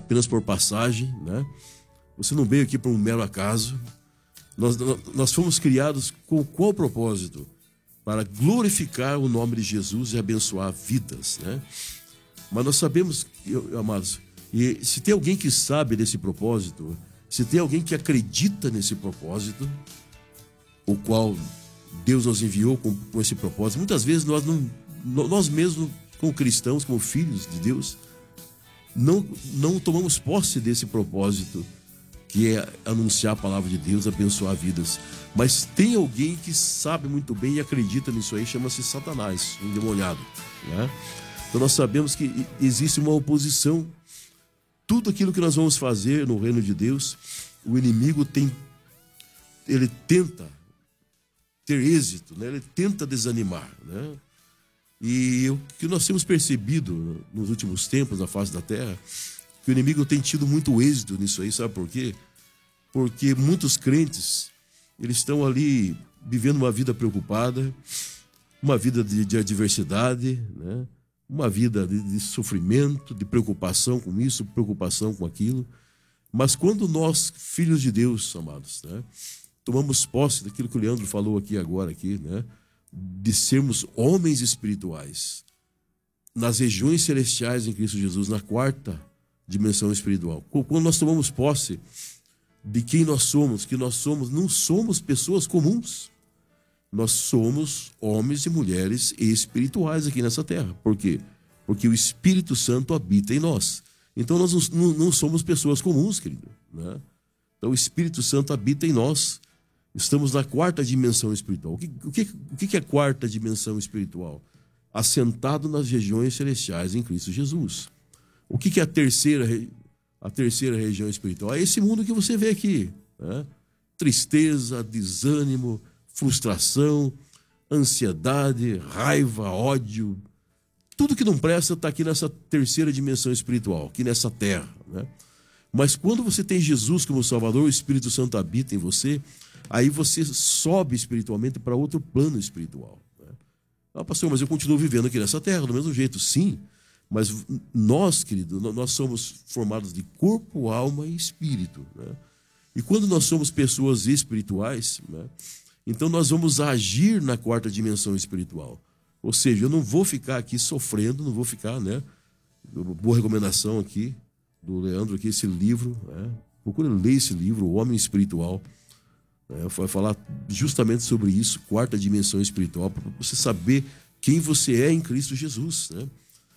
apenas por passagem, né? Você não veio aqui por um mero acaso. Nós fomos criados com qual propósito? Para glorificar o nome de Jesus e abençoar vidas, né? Mas nós sabemos, amados, e se tem alguém que sabe desse propósito, se tem alguém que acredita nesse propósito, o qual Deus nos enviou com esse propósito, muitas vezes nós mesmos, como cristãos, como filhos de Deus, não tomamos posse desse propósito, que é anunciar a palavra de Deus, abençoar vidas. Mas tem alguém que sabe muito bem e acredita nisso aí, chama-se Satanás, um endemoniado, né? Então nós sabemos que existe uma oposição. Tudo aquilo que nós vamos fazer no reino de Deus, o inimigo ele tenta ter êxito, né? Ele tenta desanimar, né? E o que nós temos percebido nos últimos tempos na face da terra, que o inimigo tem tido muito êxito nisso aí, sabe por quê? Porque muitos crentes, eles estão ali vivendo uma vida preocupada, uma vida de adversidade, né? Uma vida de sofrimento, de preocupação com isso, preocupação com aquilo. Mas quando nós, filhos de Deus, amados, né, tomamos posse daquilo que o Leandro falou agora, né, de sermos homens espirituais, nas regiões celestiais em Cristo Jesus, na quarta dimensão espiritual. Quando nós tomamos posse de quem nós somos, que nós somos, não somos pessoas comuns. Nós somos homens e mulheres espirituais aqui nessa terra. Por quê? Porque o Espírito Santo habita em nós. Então nós não somos pessoas comuns, querido, né? Então o Espírito Santo habita em nós. Estamos na quarta dimensão espiritual. O que é a quarta dimensão espiritual? Assentado nas regiões celestiais em Cristo Jesus. O que é a terceira região espiritual? É esse mundo que você vê aqui, né? Tristeza, desânimo, frustração, ansiedade, raiva, ódio. Tudo que não presta está aqui nessa terceira dimensão espiritual, aqui nessa terra, né? Mas quando você tem Jesus como Salvador, o Espírito Santo habita em você, aí você sobe espiritualmente para outro plano espiritual, né? Ah, pastor, mas eu continuo vivendo aqui nessa terra do mesmo jeito. Sim, mas nós, querido, nós somos formados de corpo, alma e espírito, né? E quando nós somos pessoas espirituais, né, então nós vamos agir na quarta dimensão espiritual. Ou seja, eu não vou ficar aqui sofrendo, não vou ficar, né? Boa recomendação aqui do Leandro, aqui, esse livro, né? Procura ler esse livro, O Homem Espiritual. Vai falar justamente sobre isso, quarta dimensão espiritual, para você saber quem você é em Cristo Jesus, né?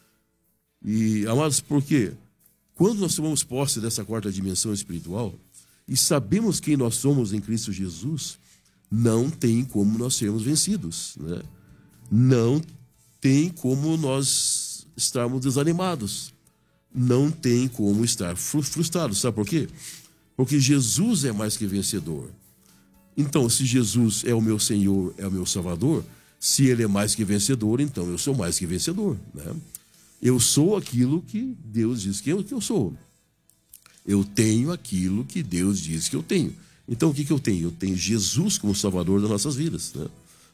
E, amados, por quê? Quando nós tomamos posse dessa quarta dimensão espiritual e sabemos quem nós somos em Cristo Jesus, não tem como nós sermos vencidos, né? Não tem como nós estarmos desanimados. Não tem como estar frustrados. Sabe por quê? Porque Jesus é mais que vencedor. Então, se Jesus é o meu Senhor, é o meu Salvador, se Ele é mais que vencedor, então eu sou mais que vencedor, né? Eu sou aquilo que Deus diz que eu sou. Eu tenho aquilo que Deus diz que eu tenho. Então, o que eu tenho? Eu tenho Jesus como Salvador das nossas vidas, né?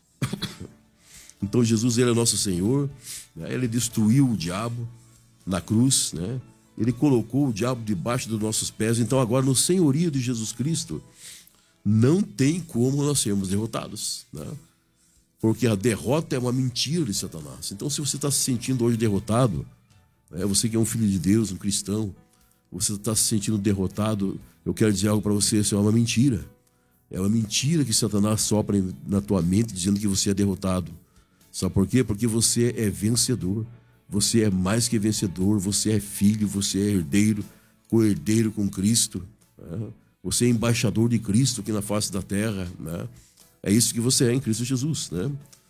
Então, Jesus, Ele é nosso Senhor, né? Ele destruiu o diabo na cruz, né? Ele colocou o diabo debaixo dos nossos pés. Então, agora, no senhorio de Jesus Cristo, não tem como nós sermos derrotados, né? Porque a derrota é uma mentira de Satanás. Então, se você está se sentindo hoje derrotado, né? Você que é um filho de Deus, um cristão, você está se sentindo derrotado, eu quero dizer algo para você, isso é uma mentira. É uma mentira que Satanás sopra na tua mente dizendo que você é derrotado. Sabe por quê? Porque você é vencedor. Você é mais que vencedor, você é filho, você é herdeiro, co-herdeiro com Cristo, né? Você é embaixador de Cristo aqui na face da terra, né? É isso que você é em Cristo Jesus, né?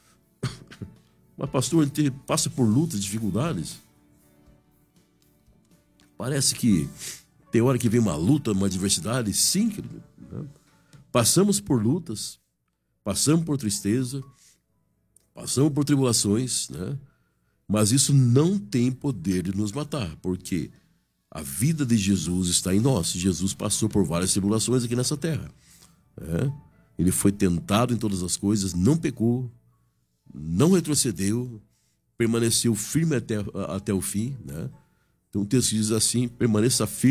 Mas, pastor, a gente passa por lutas, dificuldades. Parece que tem hora que vem uma luta, uma adversidade. Sim, querido, né? Passamos por lutas, passamos por tristeza, passamos por tribulações, né? Mas isso não tem poder de nos matar, porque a vida de Jesus está em nós. Jesus passou por várias tribulações aqui nessa terra, né? Ele foi tentado em todas as coisas, não pecou, não retrocedeu, permaneceu firme até o fim, né? Então o texto diz assim: permaneça firme